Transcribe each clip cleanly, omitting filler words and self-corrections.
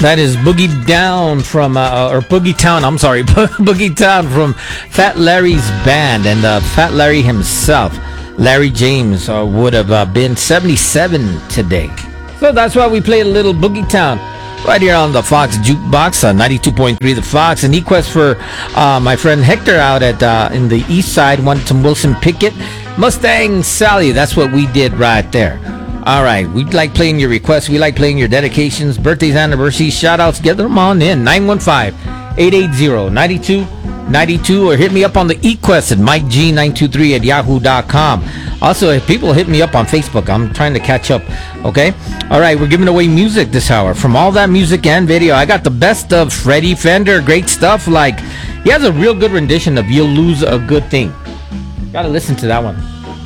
That is Boogie Down from, or Boogie Town, I'm sorry, Boogie Town from Fat Larry's band. And Fat Larry himself, Larry James, would have been 77 today. So that's why we played a little Boogie Town right here on the Fox Jukebox, 92.3 The Fox. An request for my friend Hector out at in the east side, wanted some Wilson Pickett, Mustang Sally. That's what we did right there. All right, we like playing your requests. We like playing your dedications, birthdays, anniversaries, shout-outs. Get them on in. 915-880-9292, or hit me up on the eQuest at MikeG923 at yahoo.com. Also, if people hit me up on Facebook, I'm trying to catch up, okay? All right, we're giving away music this hour. From all that music and video, I got the best of Freddie Fender. Great stuff. Like, he has a real good rendition of You'll Lose a Good Thing. Got to listen to that one.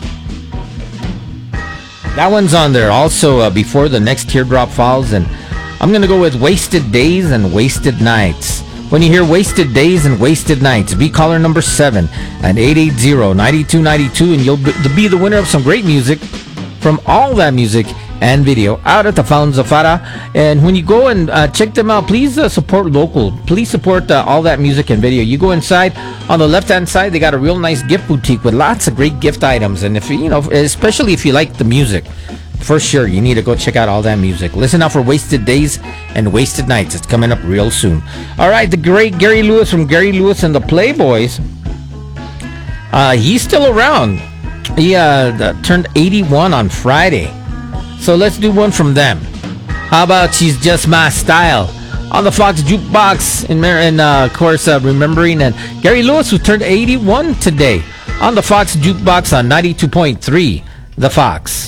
That one's on there. Also, Before the Next Teardrop Falls. And I'm going to go with Wasted Days and Wasted Nights. When you hear Wasted Days and Wasted Nights, be caller number 7 at 880-9292, and you'll be the winner of some great music from all that music and video out at the Fountains of Farah. And when you go and check them out, please support local. Please support all that music and video. You go inside, on the left-hand side, they got a real nice gift boutique with lots of great gift items. And if you know, especially if you like the music, for sure, you need to go check out all that music. Listen out for Wasted Days and Wasted Nights. It's coming up real soon. All right, the great Gary Lewis from Gary Lewis and the Playboys. He's still around. He turned 81 on Friday. So let's do one from them. How about She's Just My Style on the Fox Jukebox, and of course, remembering and Gary Lewis, who turned 81 today on the Fox Jukebox on 92.3 The Fox.